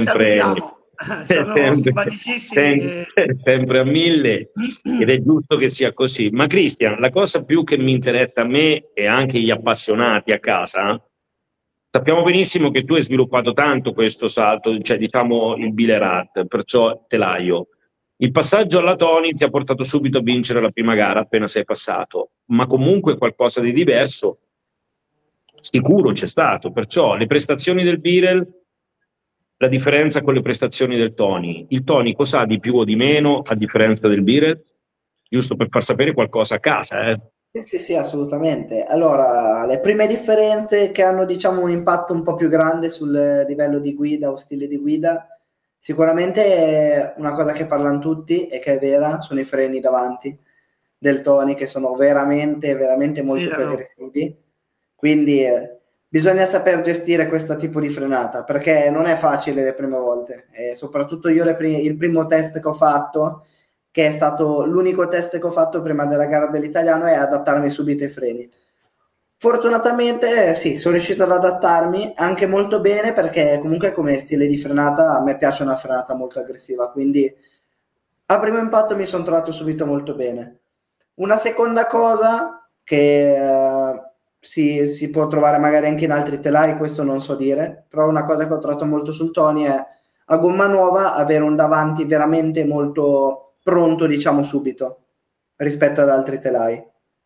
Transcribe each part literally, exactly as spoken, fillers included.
sempre, sono simpaticissimi. Sempre, sempre a mille, ed è giusto che sia così. Ma Cristian, la cosa più che mi interessa a me e anche gli appassionati a casa, sappiamo benissimo che tu hai sviluppato tanto questo salto, cioè diciamo il Bilerat, perciò telaio. Il passaggio alla Tony ti ha portato subito a vincere la prima gara appena sei passato, ma comunque qualcosa di diverso sicuro c'è stato, perciò le prestazioni del Birel, la differenza con le prestazioni del Tony. Il Tony cosa ha di più o di meno a differenza del Birel? Giusto per far sapere qualcosa a casa, eh? Sì, sì, sì, assolutamente. Allora, le prime differenze che hanno, diciamo, un impatto un po' più grande sul livello di guida o stile di guida, sicuramente una cosa che parlano tutti e che è vera, sono i freni davanti del Tony, che sono veramente, veramente molto Sì, più no. aggressivi. Quindi eh, bisogna saper gestire questo tipo di frenata, perché non è facile le prime volte. E soprattutto io le pri- il primo test che ho fatto, che è stato l'unico test che ho fatto prima della gara dell'italiano, è adattarmi subito ai freni. Fortunatamente sì, sono riuscito ad adattarmi anche molto bene, perché comunque come stile di frenata a me piace una frenata molto aggressiva, quindi a primo impatto mi sono trovato subito molto bene. Una seconda cosa che eh, si, si può trovare magari anche in altri telai, questo non so dire, però una cosa che ho trovato molto sul Tony è a gomma nuova avere un davanti veramente molto pronto, diciamo subito, rispetto ad altri telai.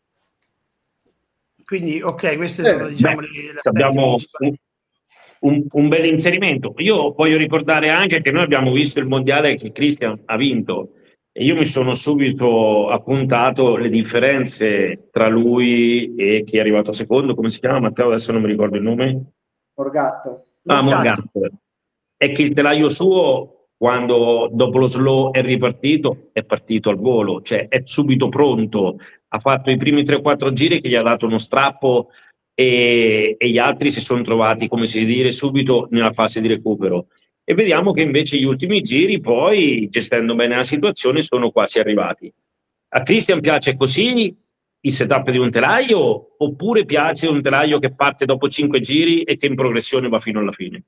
Quindi, ok, queste sono, Eh, diciamo, beh, le, le abbiamo un, un, un bel inserimento. Io voglio ricordare anche che noi abbiamo visto il mondiale che Cristian ha vinto e io mi sono subito appuntato le differenze tra lui e chi è arrivato secondo, come si chiama Matteo? Adesso non mi ricordo il nome. Morgatto. Ah, Morgatto. Morgatto. È che il telaio suo, quando dopo lo slow è ripartito, è partito al volo, cioè è subito pronto. Ha fatto i primi tre quattro giri che gli ha dato uno strappo e, e gli altri si sono trovati, come si dice, subito nella fase di recupero. E vediamo che invece gli ultimi giri, poi, gestendo bene la situazione, sono quasi arrivati. A Christian piace così il setup di un telaio, oppure piace un telaio che parte dopo cinque giri e che in progressione va fino alla fine?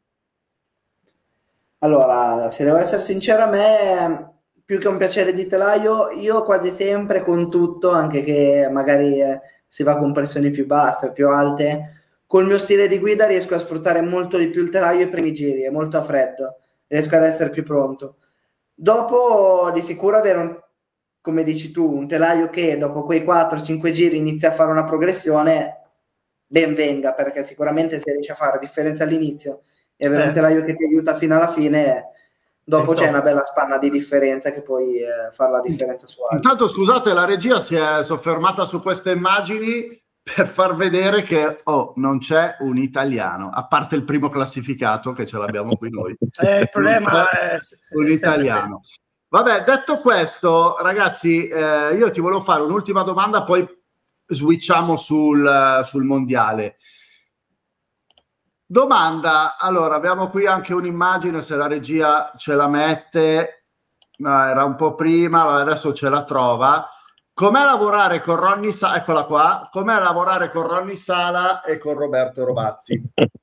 Allora, se devo essere sincero, a me più che un piacere di telaio, io quasi sempre con tutto, anche che magari eh, si va con pressioni più basse o più alte, col mio stile di guida riesco a sfruttare molto di più il telaio ai primi giri, è molto a freddo, riesco ad essere più pronto. Dopo di sicuro avere un, come dici tu, un telaio che dopo quei quattro cinque giri inizia a fare una progressione, ben venga, perché sicuramente se riesce a fare differenza all'inizio e avere Eh. un telaio che ti aiuta fino alla fine, dopo È c'è top. una bella spanna di differenza che puoi eh, fare la differenza su altri. Intanto scusate, la regia si è soffermata su queste immagini per far vedere che oh, non c'è un italiano, a parte il primo classificato che ce l'abbiamo qui noi. Eh, il problema è, un è italiano. Vabbè, detto questo, ragazzi, eh, io ti volevo fare un'ultima domanda, poi switchiamo sul, sul mondiale. Domanda, allora abbiamo qui anche un'immagine, se la regia ce la mette, no, era un po' prima, ma adesso ce la trova. Com'è lavorare con Ronny Sala, eccola qua, com'è lavorare con Ronny Sala e con Roberto Robazzi?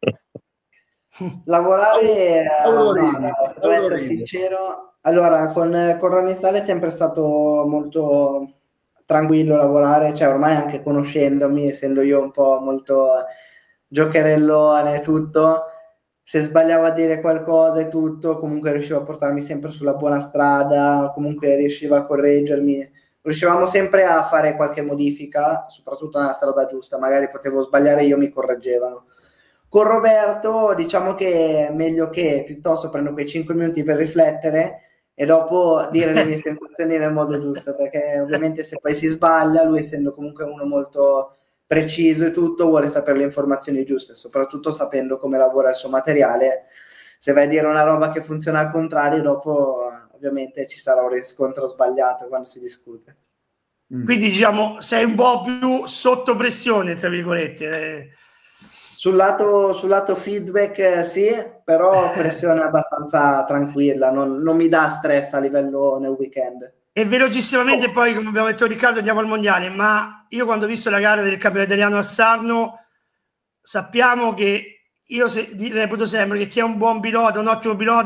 Lavorare, Paulo eh, no, Rini, no, devo Paulo essere Rini. sincero, allora con, con Ronny Sale è sempre stato molto tranquillo lavorare, cioè ormai anche conoscendomi, essendo io un po' molto giocherellone e tutto, se sbagliavo a dire qualcosa e tutto, comunque riuscivo a portarmi sempre sulla buona strada, comunque riusciva a correggermi, riuscivamo sempre a fare qualche modifica, soprattutto nella strada giusta, magari potevo sbagliare io, mi correggevano. Con Roberto diciamo che è meglio che piuttosto prendo quei cinque minuti per riflettere e dopo dire le mie sensazioni nel modo giusto, perché ovviamente se poi si sbaglia, lui essendo comunque uno molto preciso e tutto, vuole sapere le informazioni giuste, soprattutto sapendo come lavora il suo materiale. Se vai a dire una roba che funziona al contrario, dopo ovviamente ci sarà un riscontro sbagliato quando si discute. Quindi diciamo sei un po' più sotto pressione, tra virgolette. Eh. Sul lato, sul lato feedback eh, sì, però pressione abbastanza tranquilla, non, non mi dà stress a livello nel weekend. E velocissimamente oh. Poi, come abbiamo detto Riccardo, andiamo al mondiale, ma io quando ho visto la gara del campionato italiano a Sarno, sappiamo che io se, reputo sempre che chi è un buon pilota, un ottimo pilota,